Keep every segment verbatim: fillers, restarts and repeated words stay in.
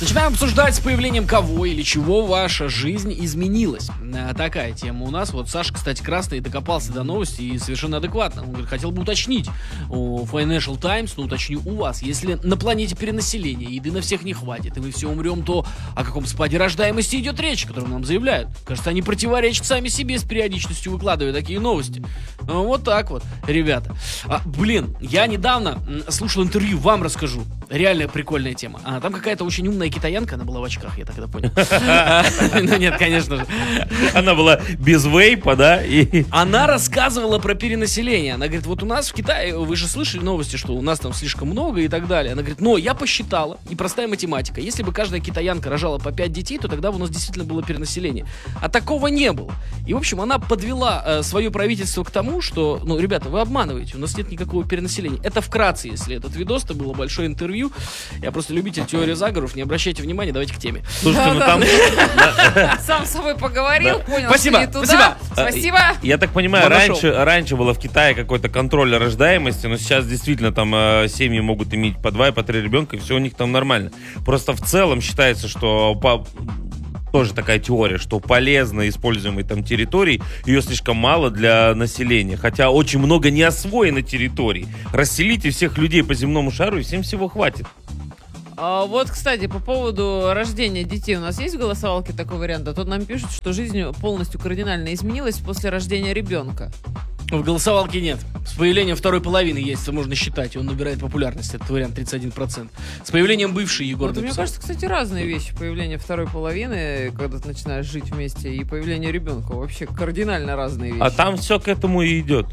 Начинаем обсуждать, с появлением кого или чего ваша жизнь изменилась. Такая тема у нас. Вот Саша, кстати, Красный докопался до новости и совершенно адекватно. Он говорит, хотел бы уточнить у Financial Times, но уточню у вас. Если на планете перенаселение, еды на всех не хватит, и мы все умрем, то о каком спаде рождаемости идет речь, которую нам заявляют? Кажется, они противоречат сами себе с периодичностью, выкладывая такие новости. Вот так вот, ребята. А, блин, я недавно слушал интервью, вам расскажу. Реально прикольная тема. А, там какая-то очень умная китаянка, она была в очках, я так это понял. Ну нет, конечно же. Она была без вейпа, да? Она рассказывала про перенаселение. Она говорит, вот у нас в Китае, вы же слышали новости, что у нас там слишком много и так далее. Она говорит, но я посчитала, и простая математика, если бы каждая китаянка рожала по пять детей, то тогда бы у нас действительно было перенаселение. А такого не было. И, в общем, она подвела э, свое правительство к тому, что, ну, ребята, вы обманываете, у нас нет никакого перенаселения. Это вкратце, если этот видос, это было большое интервью. Я просто любитель теории заговоров, не обращайте внимания, давайте к теме. Слушайте, ну там... Сам с собой поговорил, понял, спасибо, что не туда. спасибо. Спасибо. Я так понимаю, раньше, раньше было в Китае какой-то контроль рождаемости, но сейчас действительно там э, семьи могут иметь по два и по три ребенка, и все у них там нормально. Просто в целом считается, что по... тоже такая теория, что полезно используемой там территории, ее слишком мало для населения. Хотя очень много неосвоенной территории. Расселите всех людей по земному шару, и всем всего хватит. А вот, кстати, по поводу рождения детей. У нас есть в голосовалке такой вариант? А то нам пишут, что жизнь полностью кардинально изменилась после рождения ребенка. В голосовалке нет. С появлением второй половины есть, это можно считать. И он набирает популярность. Это вариант тридцать один процент. С появлением бывшей Егор Вот, мне кажется, кстати, разные вещи. Появление второй половины, когда ты начинаешь жить вместе, и появление ребенка. Вообще кардинально разные вещи. А там все к этому и идет.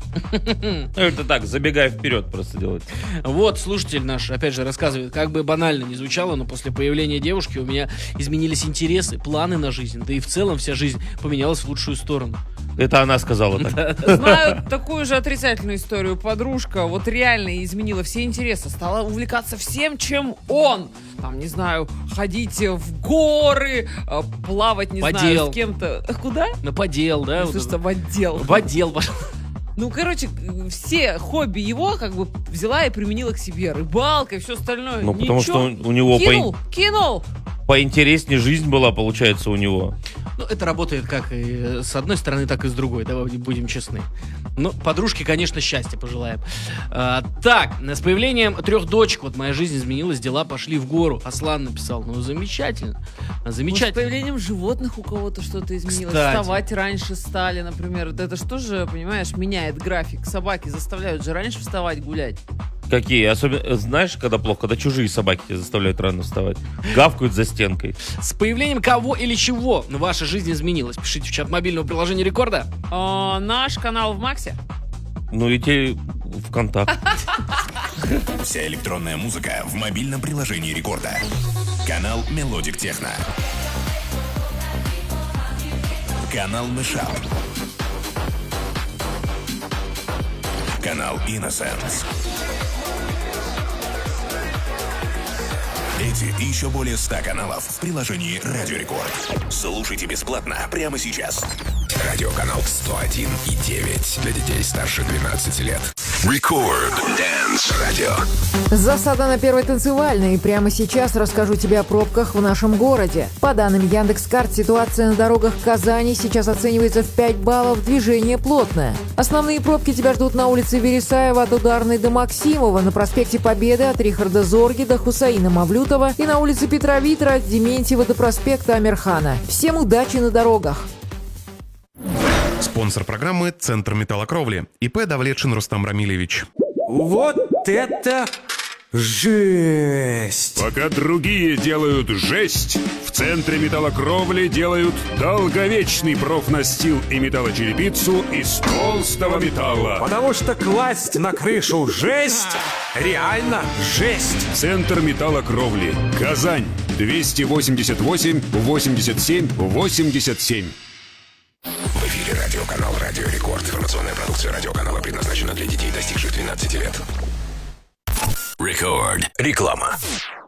Это так, забегая вперед просто делать. Вот, слушатель наш, опять же, рассказывает, как бы банально ни звучало, но после появления девушки у меня изменились интересы, планы на жизнь. Да и в целом вся жизнь поменялась в лучшую сторону. Это она сказала так. Знаю такую же отрицательную историю. Подружка вот реально изменила все интересы. Стала увлекаться всем, чем он. Там, не знаю, ходить в горы, плавать, не подел. знаю, с кем-то. Куда? На подел, да? Что что, в отдел? В отдел пошел. Ну, короче, все хобби его как бы взяла и применила к себе. Рыбалка и все остальное. Ну, потому Ничего. что у него... Кинул, по... кинул. Поинтереснее жизнь была, получается, у него. Ну, это работает как и с одной стороны, так и с другой, давай будем честны. Ну, подружке, конечно, счастья пожелаем. А, так, с появлением трех дочек, вот моя жизнь изменилась, дела пошли в гору. Аслан написал, ну, замечательно. Замечательно. Может, с появлением животных у кого-то что-то изменилось. Кстати. Вставать раньше стали, например. Это что же, понимаешь, меняет график. Собаки заставляют же раньше вставать, гулять. Какие? Особенно, знаешь, когда плохо? Когда чужие собаки тебя заставляют рано вставать. Гавкают за стенкой. С появлением кого или чего ваша жизнь изменилась? Пишите в чат мобильного приложения Рекорда. А, наш канал в Максе. Ну и те ВКонтакте. Вся электронная музыка в мобильном приложении Рекорда. Канал Мелодик Техно. Канал Мешап. Канал Innocence. Эти и еще более ста каналов в приложении Радио Рекорд. Слушайте бесплатно прямо сейчас. Радиоканал сто один и девять для детей старше двенадцати лет. Рекорд Дэнс Радио. Засада на первой танцевальной. И прямо сейчас расскажу тебе о пробках в нашем городе. По данным Яндекс.Карт, ситуация на дорогах Казани сейчас оценивается в пять баллов, движение плотное. Основные пробки тебя ждут на улице Вересаева от Ударной до Максимова, на проспекте Победы от Рихарда Зорги до Хусаина Мавлютова и на улице Петра Витра от Дементьева до проспекта Амирхана. Всем удачи на дорогах! Спонсор программы — Центр металлокровли. ИП Давлетшин Рустам Рамилевич. Вот это жесть! Пока другие делают жесть, в Центре металлокровли делают долговечный профнастил и металлочерепицу из толстого металла. Потому что класть на крышу жесть реально жесть. Центр металлокровли. Казань. двести восемьдесят восемь восемьдесят семь восемьдесят семь. В эфире радиоканал Радио Рекорд. Информационная продукция радиоканала предназначена для детей, достигших двенадцати лет. Рекорд. Реклама.